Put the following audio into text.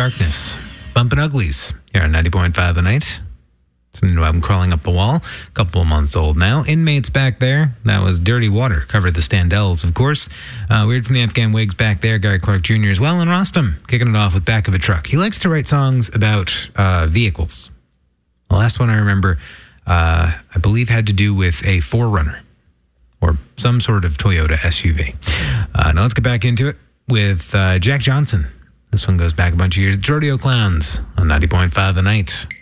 Darkness. Bumpin' Uglies here on 90.5 The Night. From the new album Crawling Up the Wall. A couple of months old now. Inmates back there. That was Dirty Water. Covered the Standells, of course. Weird from the Afghan Wigs back there. Gary Clark Jr. as well. And Rostam kicking it off with Back of a Truck. He likes to write songs about vehicles. The last one I remember, I believe, had to do with a 4Runner. Or some sort of Toyota SUV. Now let's get back into it with Jack Johnson. This one goes back a bunch of years. It's Rodeo Clowns on 90.5 The Night.